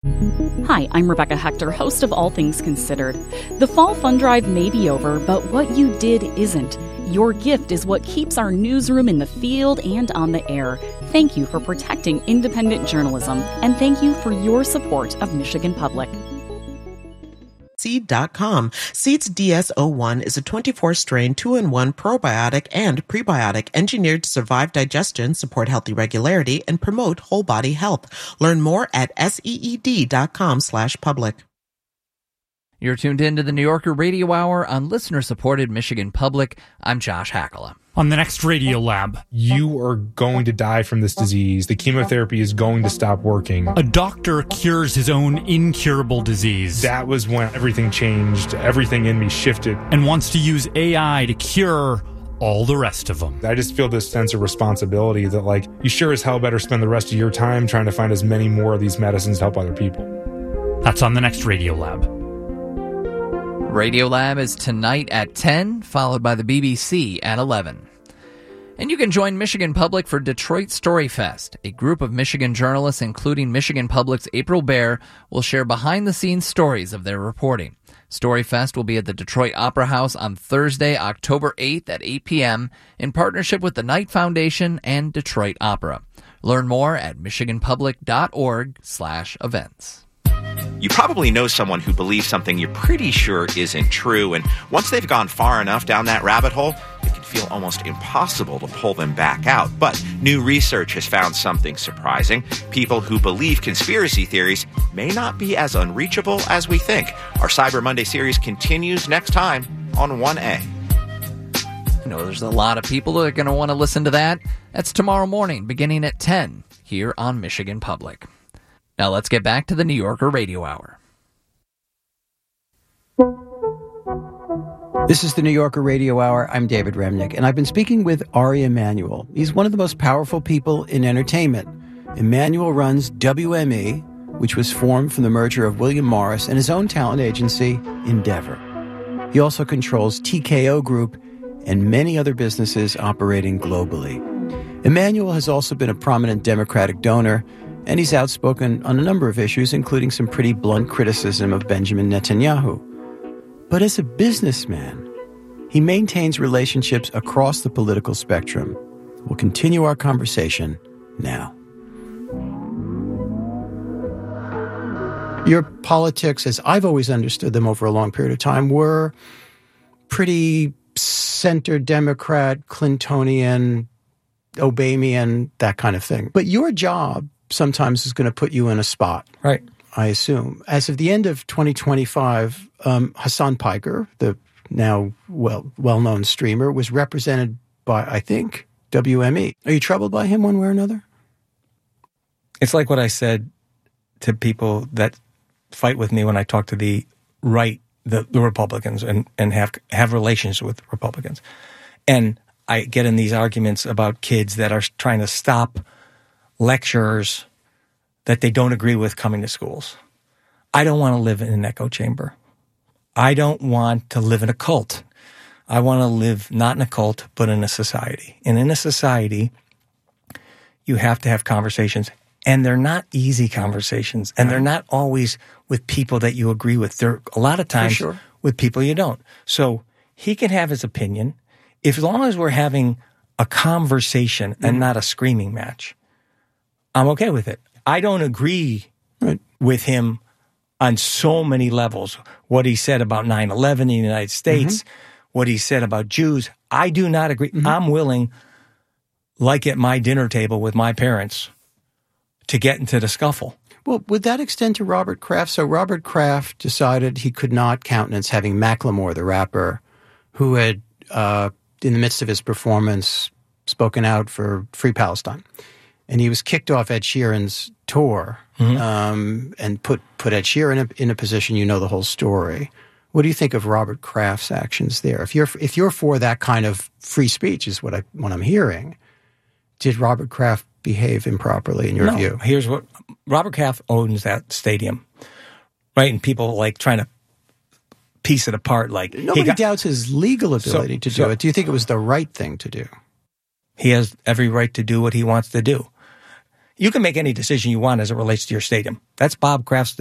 Hi, I'm Rebecca Hector, host of All Things Considered. The fall fund drive may be over, but what you did isn't. Your gift is what keeps our newsroom in the field and on the air. Thank you for protecting independent journalism, and thank you for your support of Michigan Public. Seed.com. Seed's DS-01 is a 24-strain 2-in-1 probiotic and prebiotic engineered to survive digestion, support healthy regularity, and promote whole body health. Learn more at seed.com/public. You're tuned in to the New Yorker Radio Hour on listener-supported Michigan Public. I'm Josh Hakala. On the next Radio Lab, you are going to die from this disease. The chemotherapy is going to stop working. A doctor cures his own incurable disease. That was when everything changed. Everything in me shifted. And wants to use AI to cure all the rest of them. I just feel this sense of responsibility that, like, you sure as hell better spend the rest of your time trying to find as many more of these medicines to help other people. That's on the next Radio Lab. Radio Lab is tonight at 10, followed by the BBC at 11. And you can join Michigan Public for Detroit Story Fest. A group of Michigan journalists, including Michigan Public's April Baer, will share behind-the-scenes stories of their reporting. Story Fest will be at the Detroit Opera House on Thursday, October 8th at 8 p.m. in partnership with the Knight Foundation and Detroit Opera. Learn more at michiganpublic.org/events. You probably know someone who believes something you're pretty sure isn't true, and once they've gone far enough down that rabbit hole, it can feel almost impossible to pull them back out. But new research has found something surprising. People who believe conspiracy theories may not be as unreachable as we think. Our Cyber Monday series continues next time on 1A. You know, there's a lot of people that are going to want to listen to that. That's tomorrow morning, beginning at 10, here on Michigan Public. Now let's get back to the New Yorker Radio Hour. This is the New Yorker Radio Hour. I'm David Remnick, and I've been speaking with Ari Emanuel. He's one of the most powerful people in entertainment. Emanuel runs WME, which was formed from the merger of William Morris and his own talent agency, Endeavor. He also controls TKO Group and many other businesses operating globally. Emanuel has also been a prominent Democratic donor, and he's outspoken on a number of issues, including some pretty blunt criticism of Benjamin Netanyahu. But as a businessman, he maintains relationships across the political spectrum. We'll continue our conversation now. Your politics, as I've always understood them over a long period of time, were pretty center Democrat, Clintonian, Obamian, that kind of thing. But your job sometimes is going to put you in a spot, right? I assume. As of the end of 2025, Hassan Piker, the now well-known streamer, was represented by, I think, WME. Are you troubled by him one way or another? It's like what I said to people that fight with me when I talk to the right, the Republicans, and have relations with Republicans. And I get in these arguments about kids that are trying to stop lecturers that they don't agree with coming to schools. I don't want to live in an echo chamber. I don't want to live in a cult. I want to live not in a cult, but in a society. And in a society, you have to have conversations. And they're not easy conversations. And they're not always with people that you agree with. They're a lot of times with people you don't. So he can have his opinion. As long as we're having a conversation and not a screaming match, I'm okay with it. I don't agree with him on so many levels. What he said about 9/11 in the United States, what he said about Jews, I do not agree. I'm willing, like at my dinner table with my parents, to get into the scuffle. Well, would that extend to Robert Kraft? So Robert Kraft decided he could not countenance having Macklemore, the rapper, who had, in the midst of his performance, spoken out for Free Palestine. And he was kicked off Ed Sheeran's tour and put Ed Sheeran in a position, you know the whole story. What do you think of Robert Kraft's actions there? If you're for that kind of free speech, is what I'm hearing. Did Robert Kraft behave improperly in your view? Here's what Robert Kraft owns that stadium, right? And people like trying to piece it apart. Like nobody doubts his legal ability to do it. Do you think it was the right thing to do? He has every right to do what he wants to do. you can make any decision you want as it relates to your stadium. That's Bob Kraft's